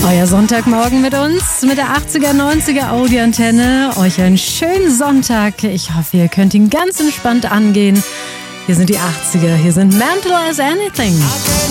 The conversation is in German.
Euer Sonntagmorgen mit uns, mit der 80er, 90er Audioantenne. Euch einen schönen Sonntag. Ich hoffe, ihr könnt ihn ganz entspannt angehen. Hier sind die 80er, hier sind Mental as Anything.